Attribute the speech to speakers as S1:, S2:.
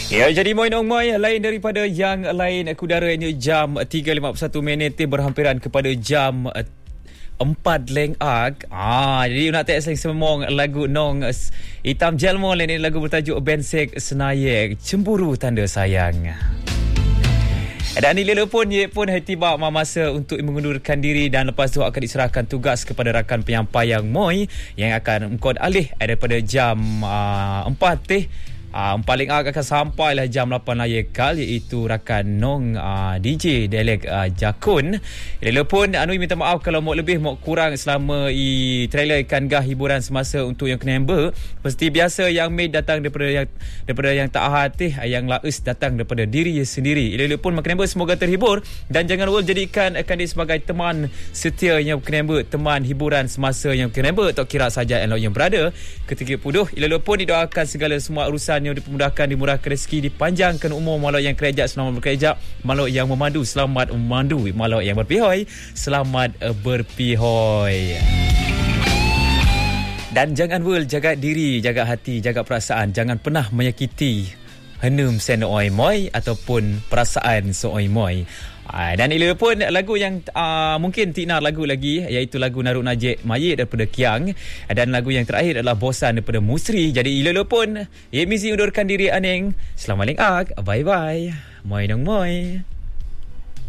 S1: Ya, jadi Moin Ong Moi lain daripada yang lain. Kudaranya jam 3.51 berhampiran kepada jam 4 leng ag. Jadi nak tak semong lagu nong Hitam Jelmo ni lagu bertajuk Bensek Senayek Cemburu Tanda Sayang. Dan ini pun tiba masa untuk mengundurkan diri dan lepas tu akan diserahkan tugas kepada rakan penyampaian Moi yang akan mengkod alih daripada jam 4 paling akan sampailah jam 8 layakal, iaitu rakan Nong DJ Delek Jakun. Ia pun minta maaf kalau mau lebih mau kurang selama trailer ikan gah hiburan semasa untuk yang kenember. Seperti biasa yang mid datang daripada yang tak hati, yang laus datang daripada diri sendiri. Ia pun kenember semoga terhibur dan jangan lupa jadikan akan dia sebagai teman setia yang kenember, teman hiburan semasa yang kenember, tak kira saja yang berada ketika puduh. Ia pun didoakan segala semua urusan yang dipermudahkan, dimurahkan rezeki, dipanjangkan umur, malau yang kerajak selamat berkerajak, malau yang memandu selamat memandu, malau yang berpihoi selamat berpihoi. Dan jangan jaga diri, jaga hati, jaga perasaan, jangan pernah menyakiti henum sen oi moi ataupun perasaan so oi moi. Dan ini pun lagu yang mungkin Tina lagu lagi, iaitu lagu Naruk Najik Mayit daripada Kiang, dan lagu yang terakhir adalah Bosan daripada Musri. Jadi ini pun Mizi undurkan diri aning. Selamat lengak, bye bye. Moi dong moi.